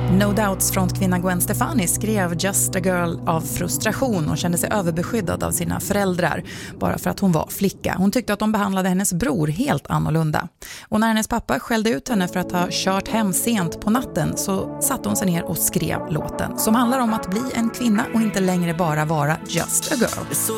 No Doubts frontkvinna Gwen Stefani skrev Just a Girl av frustration och kände sig överbeskyddad av sina föräldrar bara för att hon var flicka. Hon tyckte att de behandlade hennes bror helt annorlunda. Och när hennes pappa skällde ut henne för att ha kört hem sent på natten så satte hon sig ner och skrev låten som handlar om att bli en kvinna och inte längre bara vara just a girl.